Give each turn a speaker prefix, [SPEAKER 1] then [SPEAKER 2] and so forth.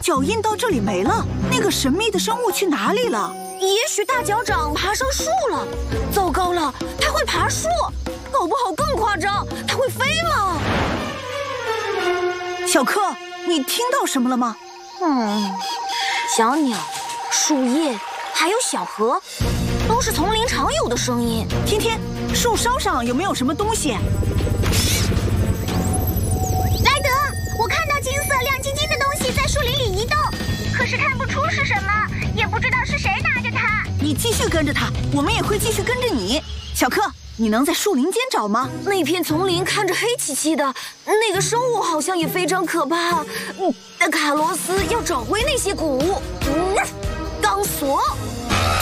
[SPEAKER 1] 脚印到这里没了，那个神秘的生物去哪里了？
[SPEAKER 2] 也许大脚掌爬上树了。糟糕了，它会爬树，搞不好更夸张，它会飞吗？
[SPEAKER 1] 小克，你听到什么了吗？
[SPEAKER 2] 小鸟、树叶还有小河，都是丛林常有的声音。
[SPEAKER 1] 天天，树梢上有没有什么东西？
[SPEAKER 3] 莱德，我看到金色亮晶晶的东西在树林里移动，可是看不出是什么，也不知道是谁拿着它。
[SPEAKER 1] 你继续跟着它，我们也会继续跟着你。小克，你能在树林间找吗？
[SPEAKER 2] 那片丛林看着黑漆漆的，那个生物好像也非常可怕。卡罗斯要找回那些谷物。钢索。